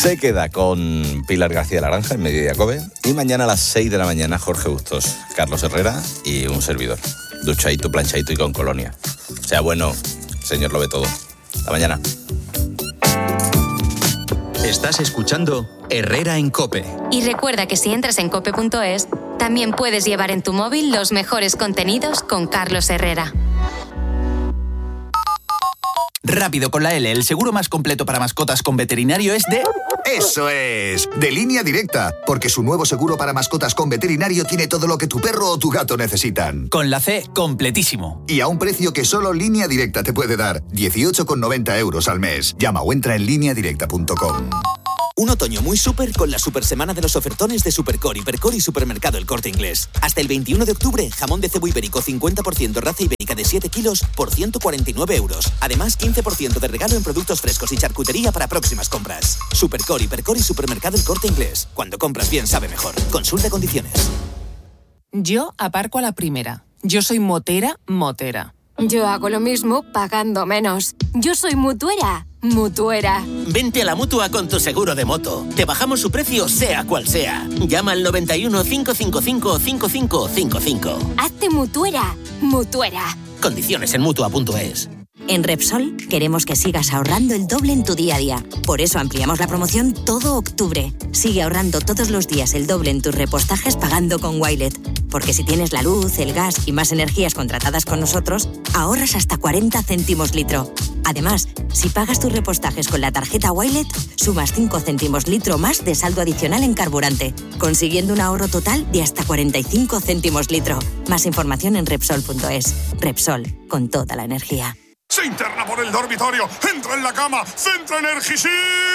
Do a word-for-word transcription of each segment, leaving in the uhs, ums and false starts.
se queda con Pilar García Laranja en Mediodía Cope. Y mañana a las seis de la mañana Jorge Bustos, Carlos Herrera y un servidor. Duchadito, planchadito y con colonia. O sea, bueno, señor lo ve todo. Hasta mañana. Estás escuchando Herrera en COPE. Y recuerda que si entras en cope punto es, también puedes llevar en tu móvil los mejores contenidos con Carlos Herrera. Rápido con la L, el seguro más completo para mascotas con veterinario es de... ¡Eso es! De Línea Directa, porque su nuevo seguro para mascotas con veterinario tiene todo lo que tu perro o tu gato necesitan. Con la C, completísimo. Y a un precio que solo Línea Directa te puede dar, dieciocho con noventa euros al mes. Llama o entra en línea directa punto com. Un otoño muy súper con la super semana de los ofertones de Supercore, Hipercor y Supermercado El Corte Inglés. Hasta el veintiuno de octubre, jamón de cebo ibérico cincuenta por ciento raza ibérica de siete kilos por ciento cuarenta y nueve euros. Además, quince por ciento de regalo en productos frescos y charcutería para próximas compras. Supercore, Hipercor y Supermercado El Corte Inglés. Cuando compras bien, sabe mejor. Consulta condiciones. Yo aparco a la primera. Yo soy motera, motera. Yo hago lo mismo pagando menos. Yo soy mutuera, mutuera. Vente a la Mutua con tu seguro de moto. Te bajamos su precio sea cual sea. Llama al noventa y uno, cinco cinco cinco, cinco cinco cinco cinco. Hazte mutuera, mutuera. Condiciones en mutua punto es. En Repsol queremos que sigas ahorrando el doble en tu día a día. Por eso ampliamos la promoción todo octubre. Sigue ahorrando todos los días el doble en tus repostajes pagando con Wilet. Porque si tienes la luz, el gas y más energías contratadas con nosotros, ahorras hasta cuarenta céntimos litro. Además, si pagas tus repostajes con la tarjeta Wilet, sumas cinco céntimos litro más de saldo adicional en carburante, consiguiendo un ahorro total de hasta cuarenta y cinco céntimos litro. Más información en Repsol punto es. Repsol, con toda la energía. Se interna por el dormitorio, entra en la cama, centra Energisil,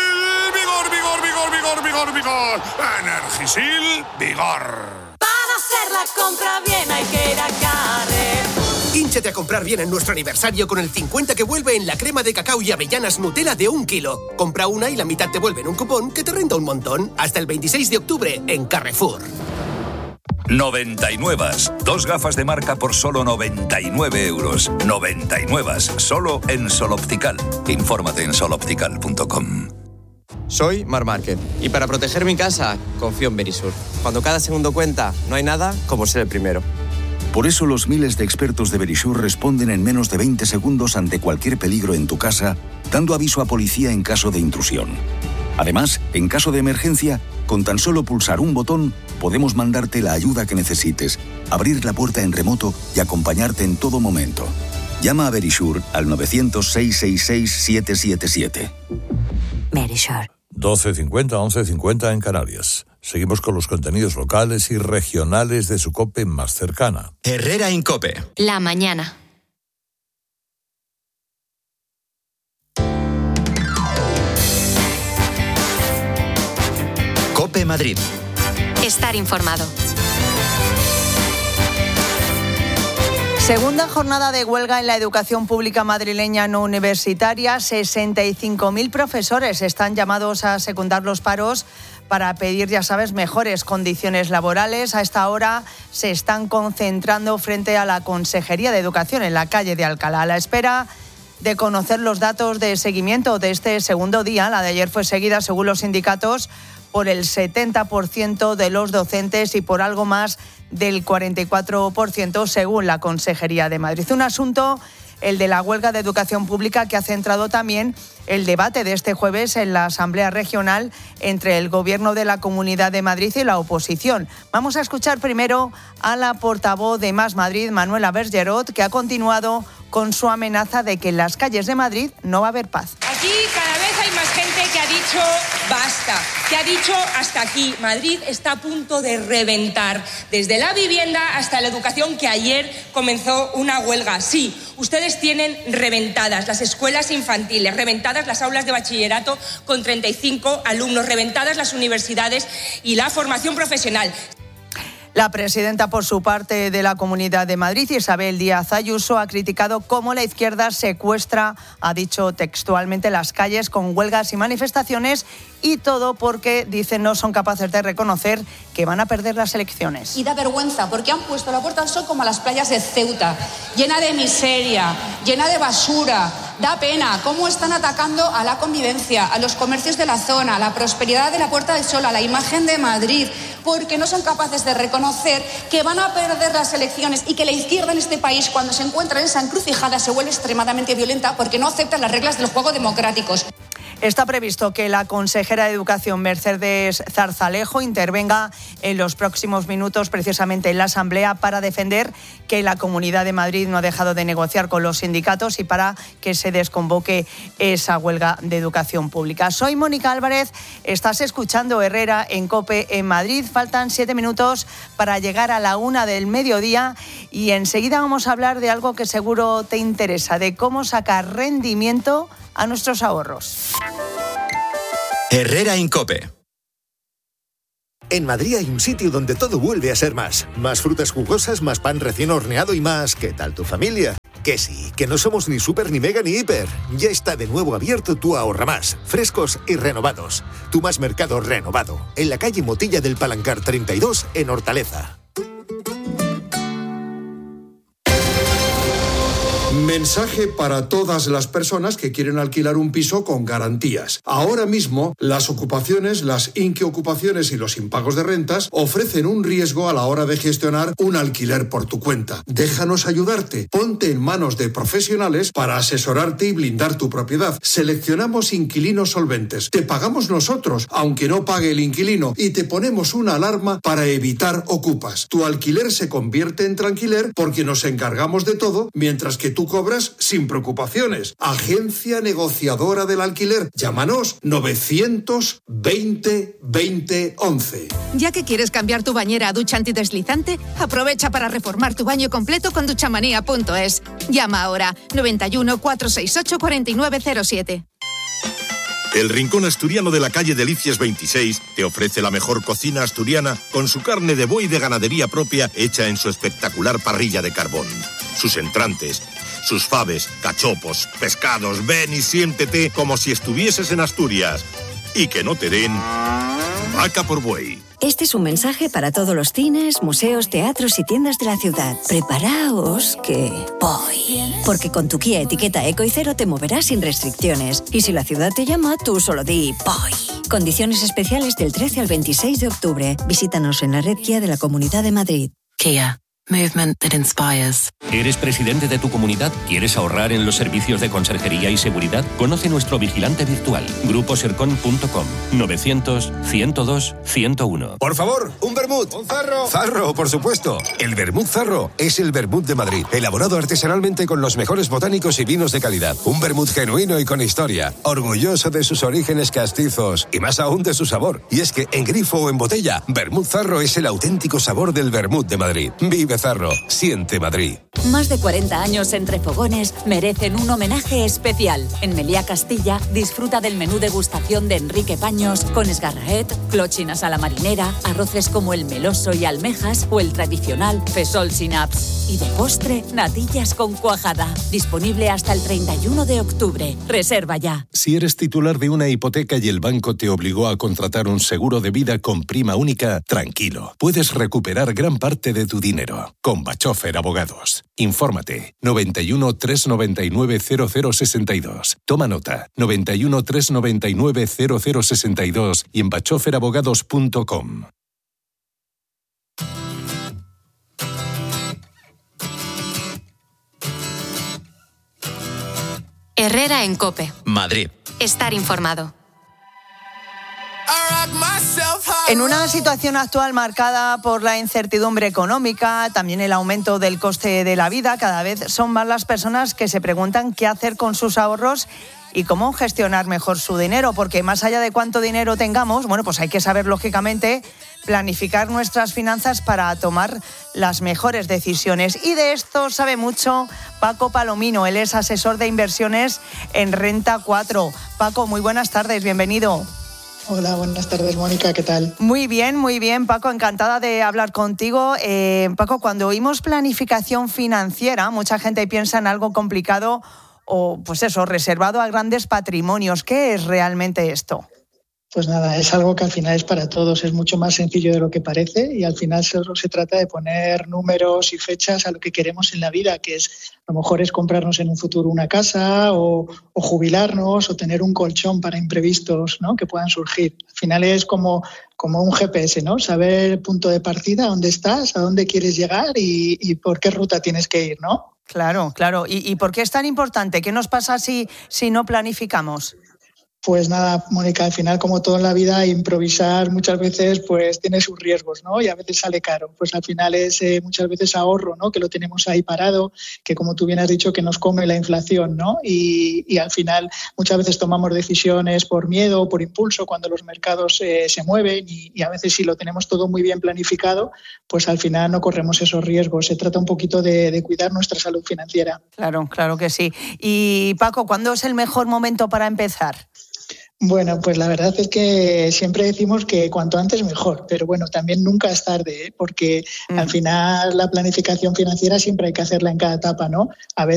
vigor, vigor, vigor, vigor, vigor, vigor, Energisil, vigor. Para hacer la compra bien hay que ir a Carrefour. Hínchate a comprar bien en nuestro aniversario con el cincuenta que vuelve en la crema de cacao y avellanas Nutella de un kilo. Compra una y la mitad te vuelve en un cupón que te renta un montón. Hasta el veintiséis de octubre en Carrefour. noventa y nueve. Dos gafas de marca por solo noventa y nueve euros. noventa y nueve. Solo en Sol Optical. Infórmate en sol optical punto com. Soy Mar Márquez y para proteger mi casa confío en Verisur. Cuando cada segundo cuenta, no hay nada como ser el primero. Por eso los miles de expertos de Verisur responden en menos de veinte segundos ante cualquier peligro en tu casa, dando aviso a policía en caso de intrusión. Además, en caso de emergencia, con tan solo pulsar un botón, podemos mandarte la ayuda que necesites, abrir la puerta en remoto y acompañarte en todo momento. Llama a Verisur al nueve cero cero, seis seis seis, siete siete siete. Verisur. doce cincuenta, once cincuenta en Canarias. Seguimos con los contenidos locales y regionales de su COPE más cercana. Herrera en COPE. La mañana. COPE Madrid. Estar informado. Segunda jornada de huelga en la educación pública madrileña no universitaria. sesenta y cinco mil profesores están llamados a secundar los paros para pedir, ya sabes, mejores condiciones laborales. A esta hora se están concentrando frente a la Consejería de Educación en la calle de Alcalá. A la espera de conocer los datos de seguimiento de este segundo día, la de ayer fue seguida, según los sindicatos, por el setenta por ciento de los docentes y por algo más del cuarenta y cuatro por ciento según la Consejería de Madrid. Un asunto, el de la huelga de educación pública, que ha centrado también el debate de este jueves en la Asamblea Regional entre el Gobierno de la Comunidad de Madrid y la oposición. Vamos a escuchar primero a la portavoz de Más Madrid, Manuela Bergerot, que ha continuado con su amenaza de que en las calles de Madrid no va a haber paz. Aquí cada vez hay más gente que ha dicho basta, que ha dicho hasta aquí. Madrid está a punto de reventar, desde la vivienda hasta la educación, que ayer comenzó una huelga. Sí, ustedes tienen reventadas las escuelas infantiles, reventadas las aulas de bachillerato con treinta y cinco alumnos, reventadas las universidades y la formación profesional. La presidenta, por su parte, de la Comunidad de Madrid, Isabel Díaz Ayuso, ha criticado cómo la izquierda secuestra, ha dicho textualmente, las calles con huelgas y manifestaciones, y todo porque, dicen, no son capaces de reconocer que van a perder las elecciones. Y da vergüenza, porque han puesto la Puerta del Sol como a las playas de Ceuta, llena de miseria, llena de basura, Da pena cómo están atacando a la convivencia, a los comercios de la zona, a la prosperidad de la Puerta del Sol, a la imagen de Madrid, porque no son capaces de reconocer que van a perder las elecciones y que la izquierda en este país, cuando se encuentra en esa encrucijada, se vuelve extremadamente violenta porque no acepta las reglas del juego democráticos. Está previsto que la consejera de Educación, Mercedes Zarzalejo, intervenga en los próximos minutos precisamente en la Asamblea para defender que la Comunidad de Madrid no ha dejado de negociar con los sindicatos y para que se desconvoque esa huelga de educación pública. Soy Mónica Álvarez, estás escuchando Herrera en COPE en Madrid. Faltan siete minutos para llegar a la una del mediodía y enseguida vamos a hablar de algo que seguro te interesa, de cómo sacar rendimiento a nuestros ahorros. Herrera en COPE. En Madrid hay un sitio donde todo vuelve a ser más. Más frutas jugosas, más pan recién horneado y más... ¿Qué tal tu familia? Que sí, que no somos ni super, ni mega, ni hiper. Ya está de nuevo abierto tu Ahorra Más. Frescos y renovados. Tu Más Mercado renovado. En la calle Motilla del Palancar treinta y dos, en Hortaleza. Mensaje para todas las personas que quieren alquilar un piso con garantías. Ahora mismo, las ocupaciones, las inquiocupaciones y los impagos de rentas ofrecen un riesgo a la hora de gestionar un alquiler por tu cuenta. Déjanos ayudarte. Ponte en manos de profesionales para asesorarte y blindar tu propiedad. Seleccionamos inquilinos solventes. Te pagamos nosotros, aunque no pague el inquilino, y te ponemos una alarma para evitar ocupas. Tu alquiler se convierte en tranquiler porque nos encargamos de todo, mientras que tú cobras sin preocupaciones. Agencia negociadora del alquiler. Llámanos novecientos veinte veinte once. Ya que quieres cambiar tu bañera a ducha antideslizante, aprovecha para reformar tu baño completo con duchamanía punto es. Llama ahora noventa y uno, cuatrocientos sesenta y ocho, cuarenta y nueve cero siete. El Rincón Asturiano de la calle Delicias veintiséis te ofrece la mejor cocina asturiana con su carne de buey de ganadería propia hecha en su espectacular parrilla de carbón. Sus entrantes, sus faves, cachopos, pescados, ven y siéntete como si estuvieses en Asturias. Y que no te den vaca por buey. Este es un mensaje para todos los cines, museos, teatros y tiendas de la ciudad. Preparaos que voy. Porque con tu Kia etiqueta Eco y Cero te moverás sin restricciones. Y si la ciudad te llama, tú solo di voy. Condiciones especiales del trece al veintiséis de octubre. Visítanos en la red Kia de la Comunidad de Madrid. Kia. Movement that inspires. ¿Eres presidente de tu comunidad? ¿Quieres ahorrar en los servicios de conserjería y seguridad? Conoce nuestro vigilante virtual. grupo sercon punto com. novecientos, ciento dos, ciento uno. Por favor, un vermut. Un zarro. Zarro, por supuesto. El vermut Zarro es el vermut de Madrid, elaborado artesanalmente con los mejores botánicos y vinos de calidad. Un vermut genuino y con historia, orgulloso de sus orígenes castizos y más aún de su sabor. Y es que en grifo o en botella, vermut Zarro es el auténtico sabor del vermut de Madrid. Vive Zarro, siente Madrid. Más de cuarenta años entre fogones merecen un homenaje especial. En Meliá Castilla disfruta del menú degustación de Enrique Paños con esgarraet, clochinas a la marinera, arroces como el meloso y almejas o el tradicional fesol sin apps. Y de postre, natillas con cuajada. Disponible hasta el treinta y uno de octubre. Reserva ya. Si eres titular de una hipoteca y el banco te obligó a contratar un seguro de vida con prima única, tranquilo. Puedes recuperar gran parte de tu dinero. Con Bachofer Abogados. Infórmate. noventa y uno, trescientos noventa y nueve, cero cero sesenta y dos. Toma nota. noventa y uno, trescientos noventa y nueve, cero cero sesenta y dos y en bachofer abogados punto com. Herrera en COPE. Madrid. Estar informado. En una situación actual marcada por la incertidumbre económica, también el aumento del coste de la vida, cada vez son más las personas que se preguntan qué hacer con sus ahorros y cómo gestionar mejor su dinero, porque más allá de cuánto dinero tengamos, bueno, pues hay que saber, lógicamente, planificar nuestras finanzas para tomar las mejores decisiones. Y de esto sabe mucho Paco Palomino, él es asesor de inversiones en Renta cuatro. Paco, muy buenas tardes, bienvenido. Hola, buenas tardes, Mónica, ¿qué tal? Muy bien, muy bien, Paco, encantada de hablar contigo. Eh, Paco, cuando oímos planificación financiera, mucha gente piensa en algo complicado o, pues eso, reservado a grandes patrimonios. ¿Qué es realmente esto? Pues nada, es algo que al final es para todos, es mucho más sencillo de lo que parece y al final solo se trata de poner números y fechas a lo que queremos en la vida, que es a lo mejor es comprarnos en un futuro una casa o, o jubilarnos o tener un colchón para imprevistos, ¿no?, que puedan surgir. Al final es como, como un G P S, ¿no? Saber el punto de partida, dónde estás, a dónde quieres llegar y, y por qué ruta tienes que ir, ¿no? Claro, claro. ¿Y, y por qué es tan importante? ¿Qué nos pasa si, si no planificamos? Pues nada, Mónica, al final, como todo en la vida, improvisar muchas veces pues tiene sus riesgos, ¿no? Y a veces sale caro. Pues al final es eh, muchas veces ahorro, ¿no?, que lo tenemos ahí parado, que como tú bien has dicho, que nos come la inflación, ¿no? Y, y al final muchas veces tomamos decisiones por miedo, por impulso, cuando los mercados eh, se mueven y, y a veces si lo tenemos todo muy bien planificado, pues al final no corremos esos riesgos. Se trata un poquito de, de cuidar nuestra salud financiera. Claro, claro que sí. Y Paco, ¿cuándo es el mejor momento para empezar? Bueno, pues la verdad es que siempre decimos que cuanto antes mejor, pero bueno, también nunca es tarde, ¿eh? Porque mm. al final la planificación financiera siempre hay que hacerla en cada etapa, ¿no? A veces